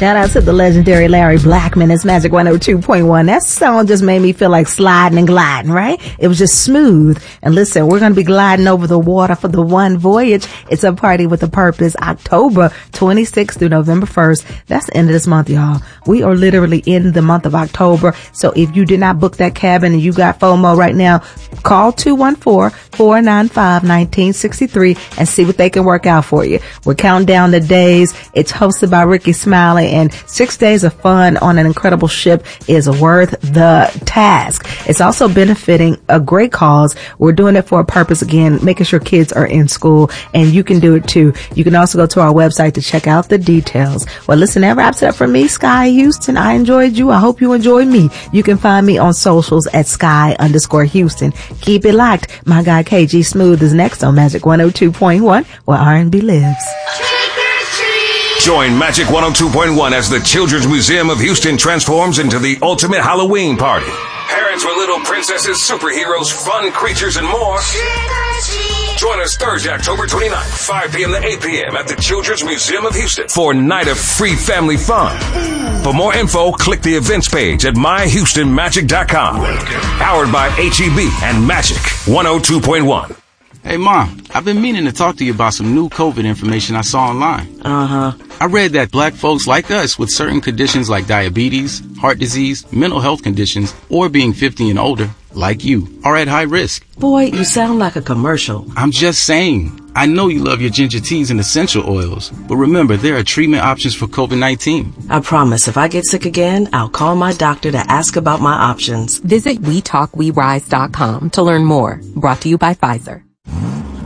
Shout out to the legendary Larry Blackman. It's Magic 102.1. That song just made me feel like sliding and gliding, right? It was just smooth. And listen, we're going to be gliding over the water for the one voyage. It's a party with a purpose. October 26th through November 1st. That's the end of this month, y'all. We are literally in the month of October. So if you did not book that cabin and you got FOMO right now, call 214-495-1963 and see what they can work out for you. We're counting down the days. It's hosted by Ricky Smiley, and 6 days of fun on an incredible ship is worth the task. It's also benefiting a great cause. We're doing it for a purpose, again, making sure kids are in school, and you can do it too. You can also go to our website to check out the details. Well, listen, that wraps it up for me, Sky Houston. I enjoyed you. I hope you enjoyed me. You can find me on socials at Sky_Houston. Keep it locked. My guy KG Smooth is next on Magic 102.1, where R&B lives. Join Magic 102.1 as the Children's Museum of Houston transforms into the ultimate Halloween party. Parents with little princesses, superheroes, fun creatures, and more. Join us Thursday, October 29th, 5 p.m. to 8 p.m. at the Children's Museum of Houston for a night of free family fun. For more info, click the events page at myhoustonmagic.com. Powered by HEB and Magic 102.1. Hey, Mom, I've been meaning to talk to you about some new COVID information I saw online. I read that black folks like us with certain conditions like diabetes, heart disease, mental health conditions, or being 50 and older, like you, are at high risk. Boy, you sound like a commercial. I'm just saying. I know you love your ginger teas and essential oils, but remember, there are treatment options for COVID-19. I promise if I get sick again, I'll call my doctor to ask about my options. Visit WeTalkWeRise.com to learn more. Brought to you by Pfizer.